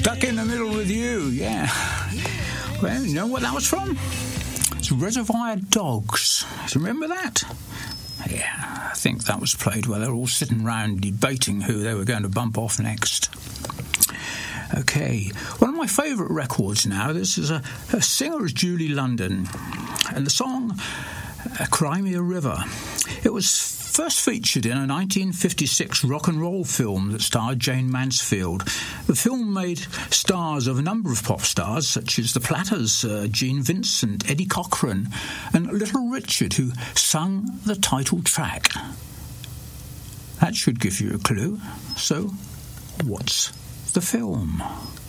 Stuck in the Middle with You, yeah. Well, you know what that was from? It's Reservoir Dogs. Do you remember that? Yeah, I think that was played while they were all sitting around debating who they were going to bump off next. Okay, one of my favourite records now, this is a singer is Julie London, and the song Cry Me a River. It was first featured in a 1956 rock and roll film that starred Jane Mansfield. The film made stars of a number of pop stars, such as the Platters, Gene Vincent, Eddie Cochran, and Little Richard, who sung the title track. That should give you a clue. So, what's the film?